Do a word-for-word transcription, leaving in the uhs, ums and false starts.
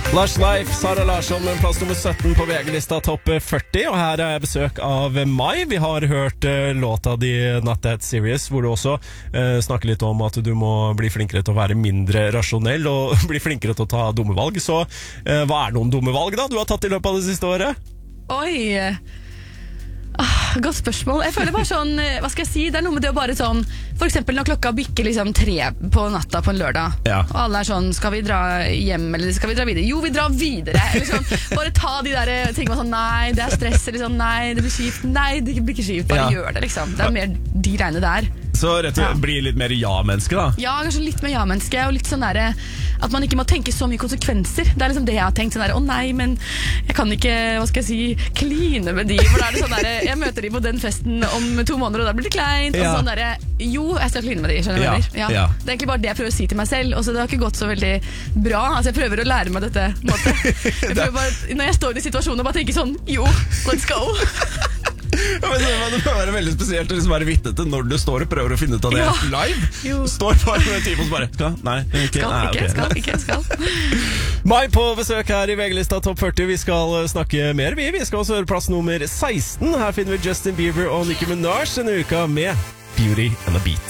Lars Leif, Sara Larsson med plass nummer sytten på V G-lista topp førti. Og her er besøk av Mai. Vi har hørt uh, låta di Not That Serious, hvor du også uh, snakker litt om at du må bli flinkere til å være mindre rasjonell og bli flinkere til å ta dumme valg. Så uh, hva er noen dumme valg da du har tatt i løpet av det siste året? Oi, ah, godt spørsmål. Jeg føler bare sånn, hva skal jeg si, det er noe med det å bare sånn, for eksempel når klokka bikker liksom tre på natta på en lørdag, Ja. og alle er sånn, skal vi dra hjem, eller skal vi dra videre? Jo, vi drar videre. Eller sånn, bare ta de der tingene sånn, nei, det er stress, eller sånn, nei, det blir skift, nei, det blir ikke skift, bare Ja. gjør det liksom. Det er mer de greiene der. Så rett og slett bli litt mer ja-menneske da. Ja, kanskje litt mer ja-menneske, og litt sånn der, at man ikke må tenke så mye konsekvenser. Det er liksom det jeg har tenkt, sånn der, å nei, men jeg kan ikke, hva skal jeg si, kline med de, for da er det sånn der, jeg møter de på den festen om to måneder, og da blir det kleint, Ja. og sånn der, jo, jeg skal kline med de, skjønner du hva jeg mener? Ja, ja. Det er egentlig bare det jeg prøver å si til meg selv, og så det har ikke gått så veldig bra, altså jeg prøver å lære meg dette, på en måte. Jeg prøver bare, når jeg står i situasjonen, bare tenke sånn, jo, let's go. Ja, men det må være veldig spesielt å liksom være vitne til når du står og prøver å finne ut av det Ja. live. Jo. Står bare med en time og så bare Skal? Nei, ikke. Skal Nei, ikke, ok. skal ikke, skal. Mai på besøk her i V G-lista topp førti. Vi skal snakke mer. Vi, vi skal også høre plass nummer seksten. Her finner vi Justin Bieber og Nicki Minaj denne uka med Beauty and a Beat.